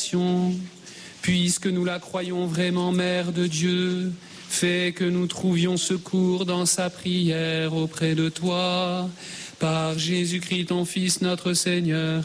tentation. Puisque nous la croyons vraiment Mère de Dieu, fais que nous trouvions secours dans sa prière auprès de toi. Par Jésus-Christ, ton Fils, notre Seigneur,